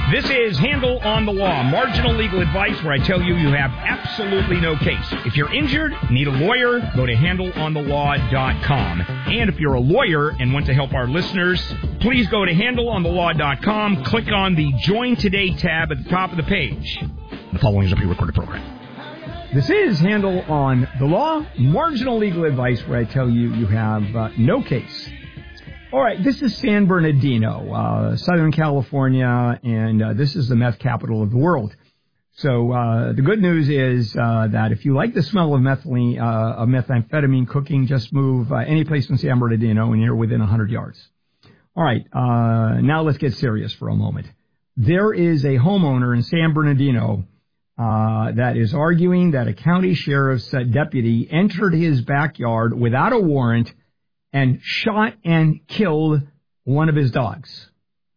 This is Handle on the Law, marginal legal advice where I tell you you have absolutely no case. If you're injured, need a lawyer, go to handleonthelaw.com. And if you're a lawyer and want to help our listeners, please go to handleonthelaw.com, click on the Join Today tab at the top of the page. The following is a pre-recorded program. This is Handle on the Law, marginal legal advice where I tell you you have no case. All right, this is San Bernardino, Southern California, and this is the meth capital of the world. So the good news is that if you like the smell of methamphetamine cooking, just move any place in San Bernardino and you're within 100 yards. All right, now let's get serious for a moment. There is a homeowner in San Bernardino that is arguing that a county sheriff's deputy entered his backyard without a warrant and shot and killed one of his dogs.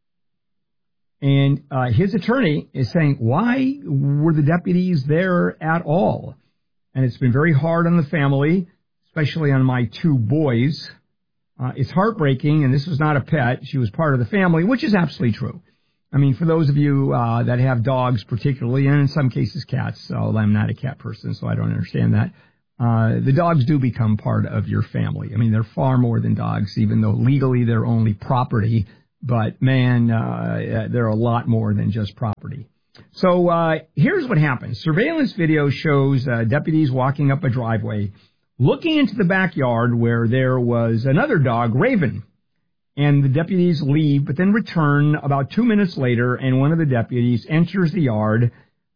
And his attorney is saying, why were the deputies there at all? And it's been very hard on the family, especially on my two boys. It's heartbreaking, and this was not a pet. She was part of the family, which is absolutely true. I mean, for those of you that have dogs particularly, and in some cases cats, so I'm not a cat person, so I don't understand that. The dogs do become part of your family. I mean, they're far more than dogs, even though legally they're only property. But, man, they're a lot more than just property. So here's what happened. Surveillance video shows deputies walking up a driveway, looking into the backyard where there was another dog, Raven. And the deputies leave, but then return about 2 minutes later, and one of the deputies enters the yard.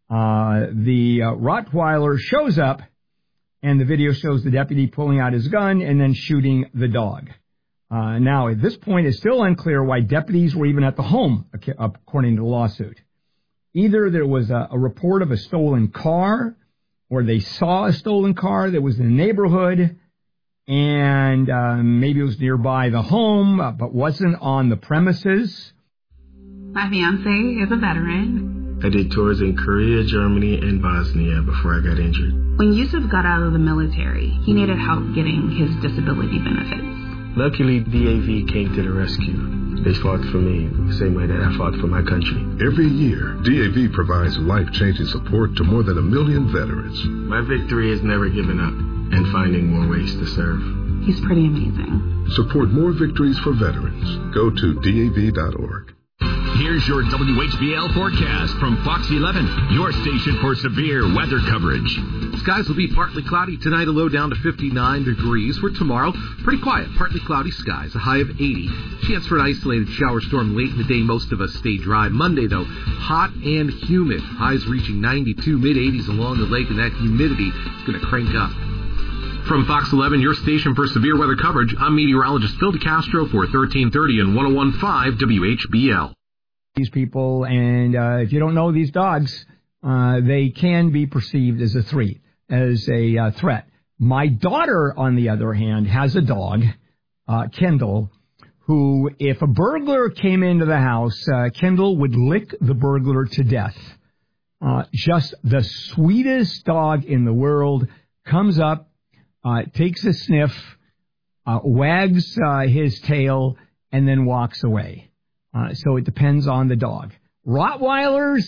The Rottweiler shows up. And the video shows the deputy pulling out his gun and then shooting the dog. Now, at this point, it's still unclear why deputies were even at the home, according to the lawsuit. Either there was a report of a stolen car, or they saw a stolen car that was in the neighborhood, and maybe it was nearby the home, but wasn't on the premises. My fiancé is a veteran. I did tours in Korea, Germany, and Bosnia before I got injured. When Yusuf got out of the military, he needed help getting his disability benefits. Luckily, DAV came to the rescue. They fought for me the same way that I fought for my country. Every year, DAV provides life-changing support to more than 1 million veterans. My victory is never giving up and finding more ways to serve. He's pretty amazing. Support more victories for veterans. Go to DAV.org. Here's your WHBL forecast from Fox 11, your station for severe weather coverage. Skies will be partly cloudy tonight, a low down to 59 degrees. For tomorrow, pretty quiet, partly cloudy skies, a high of 80. Chance for an isolated shower storm late in the day. Most of us stay dry. Monday, though, hot and humid. Highs reaching 92, mid-80s along the lake, and that humidity is going to crank up. From Fox 11, your station for severe weather coverage, I'm meteorologist Phil DeCastro for 1330 and 101.5 WHBL. These people, and if you don't know these dogs, they can be perceived as a threat. My daughter, on the other hand, has a dog, Kendall, who, if a burglar came into the house, Kendall would lick the burglar to death. Just the sweetest dog in the world, comes up, takes a sniff, wags his tail, and then walks away. So it depends on the dog. Rottweilers,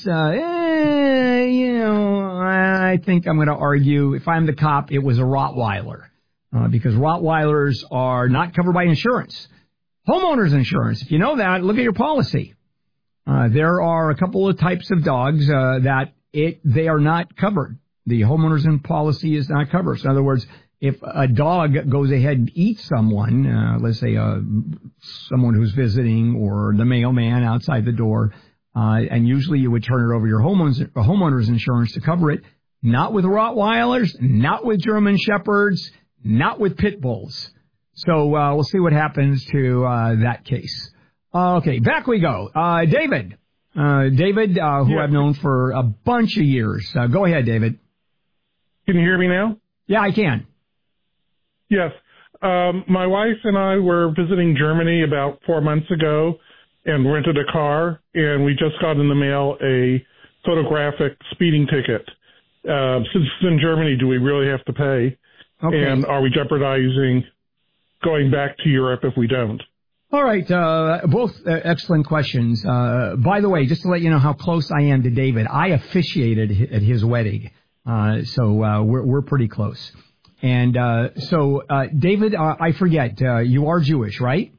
I think I'm going to argue, if I'm the cop, it was a Rottweiler. Because Rottweilers are not covered by insurance. Homeowners insurance, if you know that, look at your policy. There are a couple of types of dogs that they are not covered. The homeowners policy is not covered. So in other words, if a dog goes ahead and eats someone, let's say someone who's visiting or the mailman outside the door, and usually you would turn it over your homeowner's insurance to cover it, not with Rottweilers, not with German Shepherds, not with Pit Bulls. So we'll see what happens to that case. Okay, back we go. David, who I've known for a bunch of years. Go ahead, David. Can you hear me now? Yeah, I can. Yes. My wife and I were visiting Germany about 4 months ago and rented a car, and we just got in the mail a photographic speeding ticket. Since it's in Germany, do we really have to pay? Okay. And are we jeopardizing going back to Europe if we don't? All right, both excellent questions. By the way, just to let you know how close I am to David, I officiated at his wedding, so we're pretty close. And David, I forget, you are Jewish, right?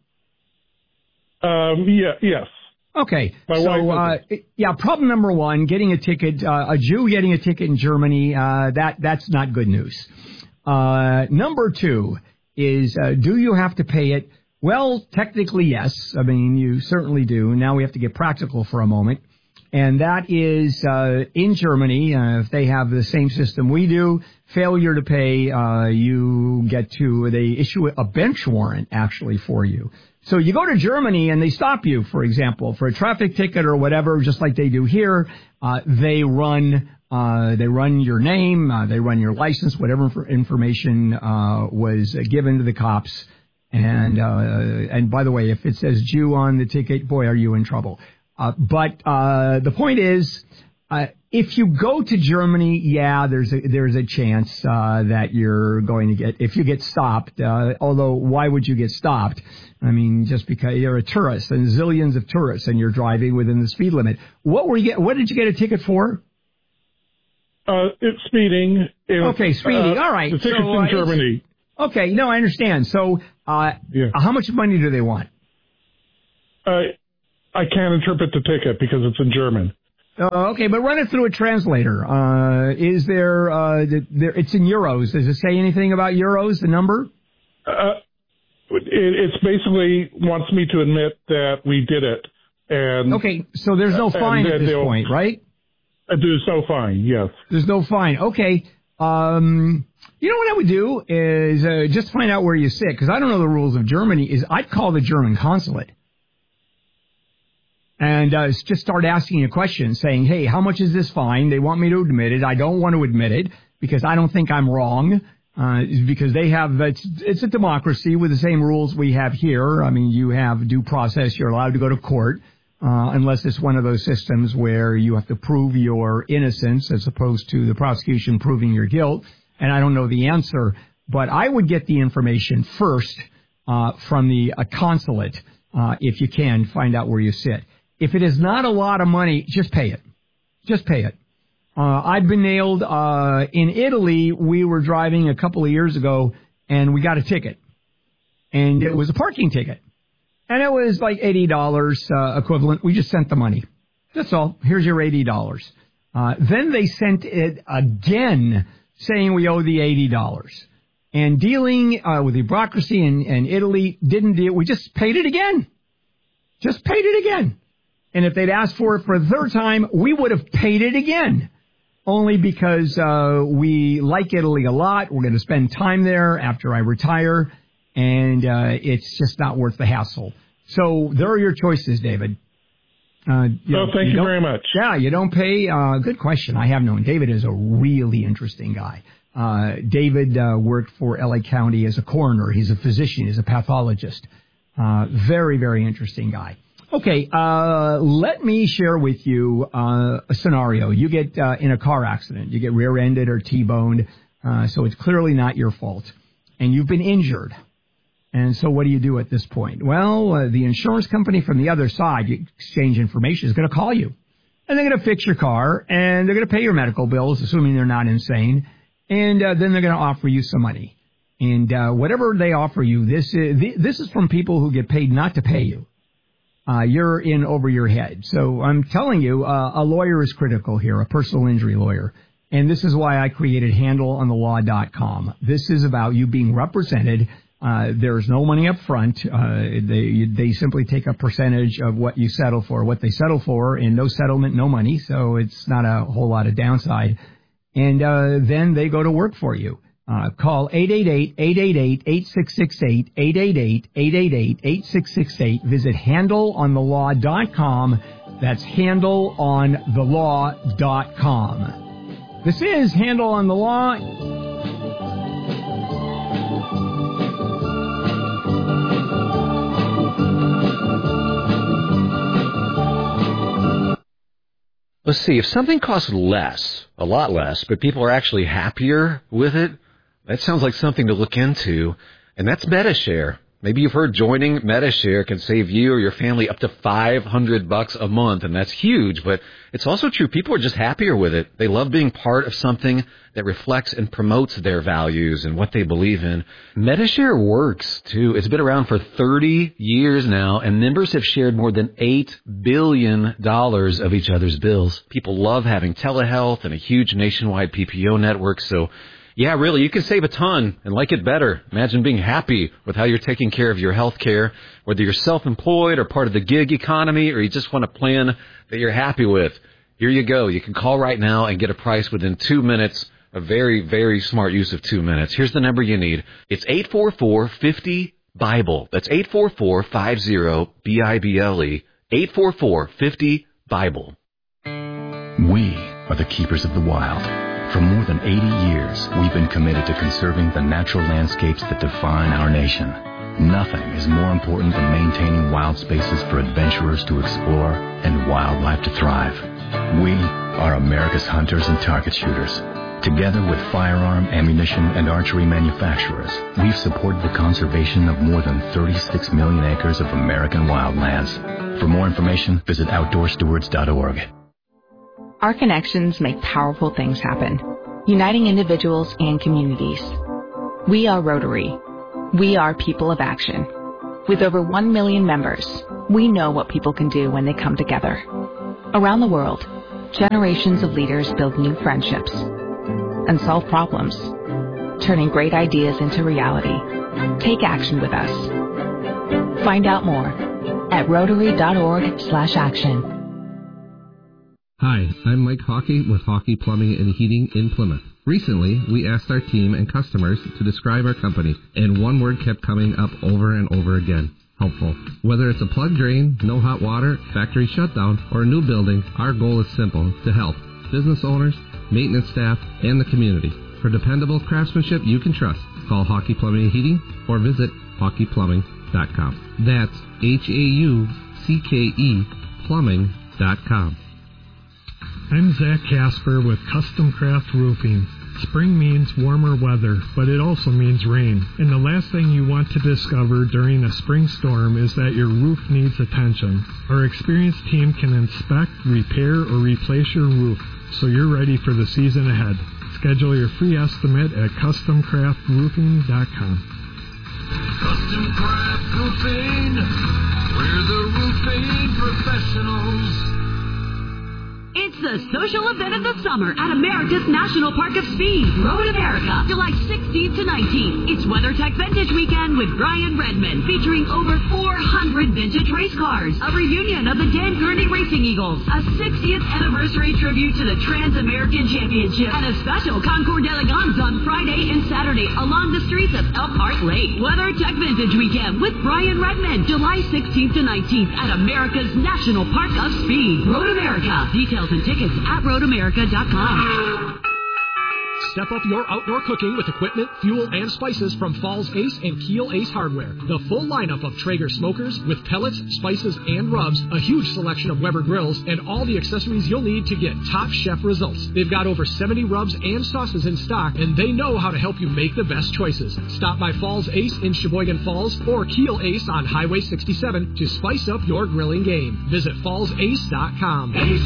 Yes. Okay, My wife problem number one, getting a ticket, a Jew getting a ticket in Germany, that's not good news. Number two is, do you have to pay it? Well, technically, yes. I mean, you certainly do. Now we have to get practical for a moment. And that is, in Germany, if they have the same system we do, failure to pay, they issue a bench warrant, actually, for you. So you go to Germany and they stop you, for example, for a traffic ticket or whatever, just like they do here. They run your name, they run your license, whatever information was given to the cops. And by the way, if it says Jew on the ticket, boy, are you in trouble. But the point is, if you go to Germany, there's a chance that you're going to if you get stopped. Although, why would you get stopped? I mean, just because you're a tourist and zillions of tourists and you're driving within the speed limit. What did you get a ticket for? It's speeding. Okay, speeding. All right. The ticket's in Germany. Okay, no, I understand. So, how much money do they want? I can't interpret the ticket because it's in German. Okay, but run it through a translator. Is there, it's in euros. Does it say anything about euros, the number? It's basically wants me to admit that we did it. And okay, so there's no fine at this point, right? There's no fine, yes. There's no fine. Okay. You know what I would do is just find out where you sit, because I don't know the rules of Germany, I'd call the German consulate. And just start asking a question, saying, hey, how much is this fine? They want me to admit it. I don't want to admit it because I don't think I'm wrong. Because they have, it's a democracy with the same rules we have here. I mean, you have due process. You're allowed to go to court, unless it's one of those systems where you have to prove your innocence as opposed to the prosecution proving your guilt. And I don't know the answer, but I would get the information first, from the consulate, if you can find out where you sit. If it is not a lot of money, just pay it. Just pay it. I've been nailed. In Italy, we were driving a couple of years ago, and we got a ticket. And it was a parking ticket. And it was like $80 equivalent. We just sent the money. That's all. Here's your $80. Then they sent it again, saying we owe the $80. And dealing with the bureaucracy in Italy didn't deal. We just paid it again. Just paid it again. And if they'd asked for it for a third time, we would have paid it again. Only because we like Italy a lot. We're going to spend time there after I retire. And it's just not worth the hassle. So there are your choices, David. Thank you very much. Yeah, you don't pay. Good question. I have known. David is a really interesting guy. David worked for LA County as a coroner. He's a physician. He's a pathologist. Very, very interesting guy. Okay, let me share with you a scenario. You get in a car accident. You get rear-ended or T-boned, so it's clearly not your fault. And you've been injured. And so what do you do at this point? Well, the insurance company from the other side, you exchange information, is going to call you. And they're going to fix your car, and they're going to pay your medical bills, assuming they're not insane. And then they're going to offer you some money. And whatever they offer you, this is from people who get paid not to pay you. You're in over your head. So I'm telling you, a lawyer is critical here, a personal injury lawyer. And this is why I created handleonthelaw.com. This is about you being represented. There's no money up front. They simply take a percentage of what you settle for, what they settle for, and no settlement, no money. So it's not a whole lot of downside. And then they go to work for you. Call 888-888-8668, 888-888-8668. Visit handleonthelaw.com. That's handleonthelaw.com. This is Handle on the Law. Let's see, if something costs less, a lot less, but people are actually happier with it, that sounds like something to look into, and that's MetaShare. Maybe you've heard joining Medi-Share can save you or your family up to $500 a month, and that's huge, but it's also true. People are just happier with it. They love being part of something that reflects and promotes their values and what they believe in. Medi-Share works, too. It's been around for 30 years now, and members have shared more than $8 billion of each other's bills. People love having telehealth and a huge nationwide PPO network, so yeah, really, you can save a ton and like it better. Imagine being happy with how you're taking care of your health care, whether you're self-employed or part of the gig economy, or you just want a plan that you're happy with. Here you go. You can call right now and get a price within 2 minutes. A very, very smart use of 2 minutes. Here's the number you need. It's 844-50-BIBLE. That's 844-50-BIBLE. 844-50-BIBLE. We are the keepers of the wild. For more than 80 years, we've been committed to conserving the natural landscapes that define our nation. Nothing is more important than maintaining wild spaces for adventurers to explore and wildlife to thrive. We are America's hunters and target shooters. Together with firearm, ammunition, and archery manufacturers, we've supported the conservation of more than 36 million acres of American wildlands. For more information, visit OutdoorStewards.org. Our connections make powerful things happen, uniting individuals and communities. We are Rotary. We are people of action. With over 1 million members, we know what people can do when they come together. Around the world, generations of leaders build new friendships and solve problems, turning great ideas into reality. Take action with us. Find out more at Rotary.org/action. Hi, I'm Mike Hawkey with Hawkey Plumbing and Heating in Plymouth. Recently, we asked our team and customers to describe our company, and one word kept coming up over and over again: helpful. Whether it's a plugged drain, no hot water, factory shutdown, or a new building, our goal is simple: to help business owners, maintenance staff, and the community. For dependable craftsmanship you can trust, call Hawkey Plumbing and Heating or visit HawkeyPlumbing.com. That's HAUCKE plumbing.com. I'm Zach Casper with Custom Craft Roofing. Spring means warmer weather, but it also means rain. And the last thing you want to discover during a spring storm is that your roof needs attention. Our experienced team can inspect, repair, or replace your roof, so you're ready for the season ahead. Schedule your free estimate at CustomCraftRoofing.com. Custom Craft Roofing, we're the roofing professionals. It's the social event of the summer at America's National Park of Speed, Road America, July 16th to 19th. It's WeatherTech Vintage Weekend with Brian Redmond, featuring over 400 vintage race cars, a reunion of the Dan Gurney Racing Eagles, a 60th anniversary tribute to the Trans-American Championship, and a special Concours d'Elegance on Friday and Saturday along the streets of Elkhart Lake. WeatherTech Vintage Weekend with Brian Redmond, July 16th to 19th at America's National Park of Speed, Road America. Details and tickets at roadamerica.com. Step up your outdoor cooking with equipment, fuel, and spices from Falls Ace and Keel Ace Hardware. The full lineup of Traeger smokers with pellets, spices, and rubs, a huge selection of Weber grills, and all the accessories you'll need to get top chef results. They've got over 70 rubs and sauces in stock, and they know how to help you make the best choices. Stop by Falls Ace in Sheboygan Falls or Keel Ace on Highway 67 to spice up your grilling game. Visit fallsace.com.